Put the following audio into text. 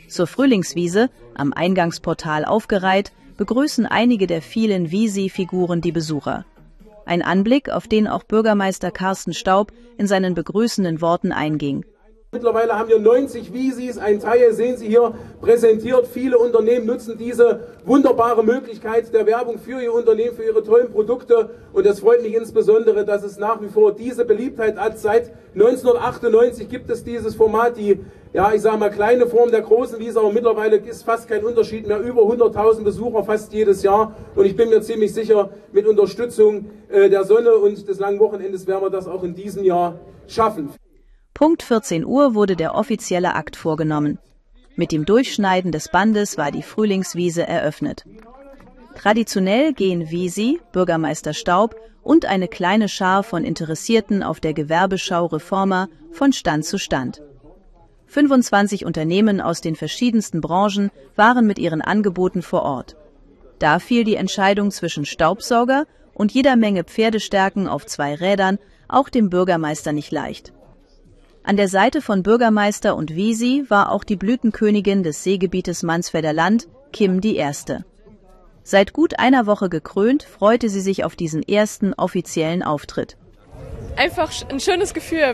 Zur Frühlingswiese, am Eingangsportal aufgereiht, begrüßen einige der vielen Wiesi-Figuren die Besucher. Ein Anblick, auf den auch Bürgermeister Carsten Staub in seinen begrüßenden Worten einging. Mittlerweile haben wir 90 Wiesis, ein Teil sehen Sie hier präsentiert. Viele Unternehmen nutzen diese wunderbare Möglichkeit der Werbung für ihr Unternehmen, für ihre tollen Produkte. Und es freut mich insbesondere, dass es nach wie vor diese Beliebtheit hat. Seit 1998 gibt es dieses Format, die, ja, ich sage mal, kleine Form der großen Wiese, aber mittlerweile ist fast kein Unterschied mehr. Über 100.000 Besucher fast jedes Jahr. Und ich bin mir ziemlich sicher, mit Unterstützung der Sonne und des langen Wochenendes werden wir das auch in diesem Jahr schaffen. Punkt 14 Uhr wurde der offizielle Akt vorgenommen. Mit dem Durchschneiden des Bandes war die Frühlingswiese eröffnet. Traditionell gehen Wiesi, Bürgermeister Staub und eine kleine Schar von Interessierten auf der Gewerbeschau Reforma von Stand zu Stand. 25 Unternehmen aus den verschiedensten Branchen waren mit ihren Angeboten vor Ort. Da fiel die Entscheidung zwischen Staubsauger und jeder Menge Pferdestärken auf 2 Rädern auch dem Bürgermeister nicht leicht. An der Seite von Bürgermeister und Wiesi war auch die Blütenkönigin des Seegebietes Mansfelder Land, Kim die Erste. Seit gut einer Woche gekrönt, freute sie sich auf diesen ersten offiziellen Auftritt. Einfach ein schönes Gefühl,